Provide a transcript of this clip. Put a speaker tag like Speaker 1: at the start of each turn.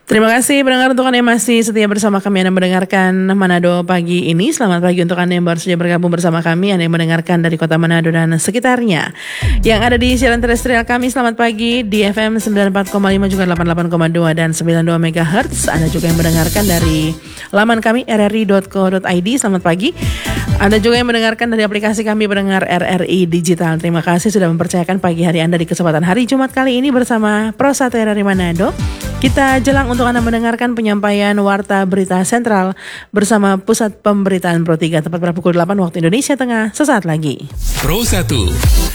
Speaker 1: Terima kasih pendengar untuk Anda yang masih setia bersama kami, Anda mendengarkan Manado pagi ini. Selamat pagi untuk Anda yang baru saja bergabung bersama kami, Anda yang mendengarkan dari kota Manado dan sekitarnya. Yang ada di siaran terestrial kami, selamat pagi di FM 94,5 juga 88,2 dan 92 MHz. Anda juga yang mendengarkan dari laman kami rri.co.id, selamat pagi. Anda juga yang mendengarkan dari aplikasi kami pendengar RRI Digital. Terima kasih sudah mempercayakan pagi hari Anda di kesempatan hari Jumat kali ini bersama Pro 1 RRI Manado. Kita jelang untuk Anda mendengarkan penyampaian Warta Berita Sentral bersama Pusat Pemberitaan Pro 3 tepat pada pukul 8 waktu Indonesia Tengah sesaat lagi.
Speaker 2: Pro 1